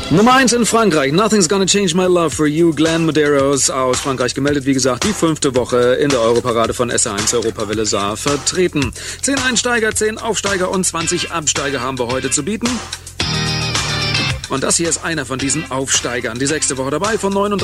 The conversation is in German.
Nummer 1 in Frankreich. Nothing's Gonna Change My Love for You. Glenn Medeiros aus Frankreich gemeldet. Wie gesagt, die 5. Woche in der Europarade von SR1 Europawelle Saar vertreten. 10 Einsteiger, 10 Aufsteiger und 20 Absteiger haben wir heute zu bieten. Und das hier ist einer von diesen Aufsteigern. Die 6. Woche dabei von 39.